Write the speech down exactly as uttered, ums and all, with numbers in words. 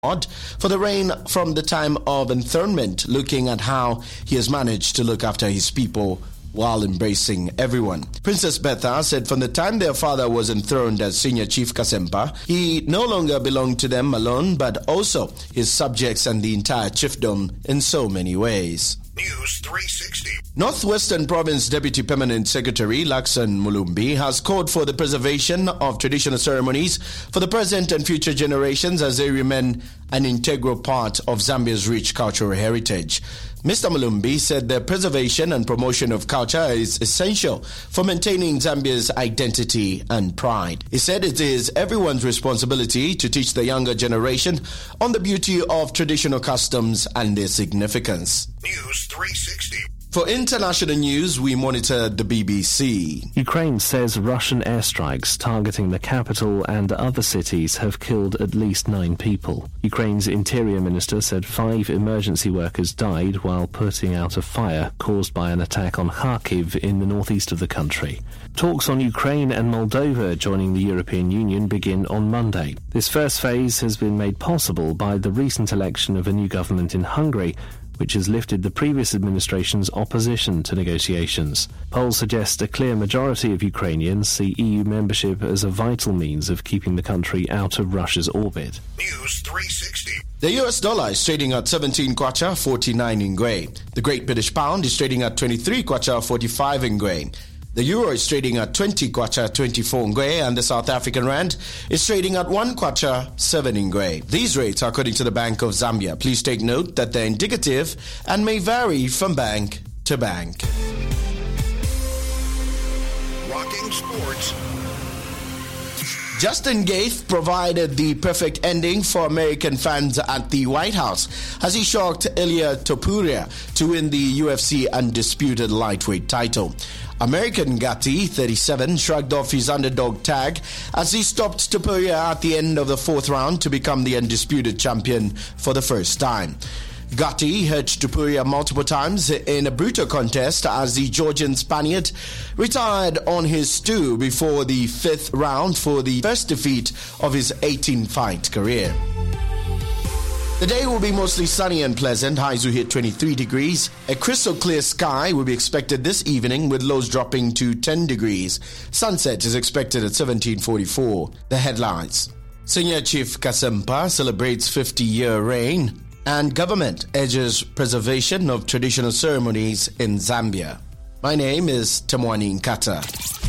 for the rain from the time of enthronement, looking at how he has managed to look after his people while embracing everyone. Princess Betha said from the time their father was enthroned as Senior Chief Kasempa, he no longer belonged to them alone, but also his subjects and the entire chiefdom in so many ways. News three sixty. Northwestern Province Deputy Permanent Secretary Lakson Mulumbi has called for the preservation of traditional ceremonies for the present and future generations as they remain an integral part of Zambia's rich cultural heritage. Mister Mulumbi said the preservation and promotion of culture is essential for maintaining Zambia's identity and pride. He said it is everyone's responsibility to teach the younger generation on the beauty of traditional customs and their significance. News three sixty. For international news, we monitor the B B C. Ukraine says Russian airstrikes targeting the capital and other cities have killed at least nine people. Ukraine's interior minister said five emergency workers died while putting out a fire caused by an attack on Kharkiv in the northeast of the country. Talks on Ukraine and Moldova joining the European Union begin on Monday. This first phase has been made possible by the recent election of a new government in Hungary, which has lifted the previous administration's opposition to negotiations. Polls suggest a clear majority of Ukrainians see E U membership as a vital means of keeping the country out of Russia's orbit. News three sixty. The U S dollar is trading at seventeen kwacha forty-nine ingwe. The Great British Pound is trading at twenty-three kwacha forty-five ingwe. The euro is trading at twenty kwacha twenty-four ingwe, and the South African rand is trading at one kwacha seven ingwe. These rates are according to the Bank of Zambia. Please take note that they're indicative and may vary from bank to bank. Rocking Sports. Justin Gaethje provided the perfect ending for American fans at the White House as he shocked Ilia Topuria to win the U F C undisputed lightweight title. American Gatti, thirty-seven, shrugged off his underdog tag as he stopped Topuria at the end of the fourth round to become the undisputed champion for the first time. Gatti hurt Topuria multiple times in a brutal contest as the Georgian Spaniard retired on his stool before the fifth round for the first defeat of his eighteen-fight career. The day will be mostly sunny and pleasant. Highs will hit twenty-three degrees. A crystal clear sky will be expected this evening with lows dropping to ten degrees. Sunset is expected at seventeen forty-four. The headlines. Senior Chief Kasempa celebrates fifty-year reign, and government urges preservation of traditional ceremonies in Zambia. My name is Temwani Nkata.